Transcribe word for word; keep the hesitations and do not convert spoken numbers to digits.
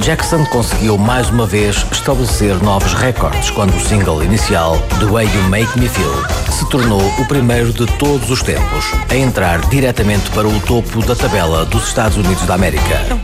Jackson conseguiu mais uma vez estabelecer novos recordes quando o single inicial, The Way You Make Me Feel, se tornou o primeiro de todos os tempos a entrar diretamente para o topo da tabela dos Estados Unidos da América.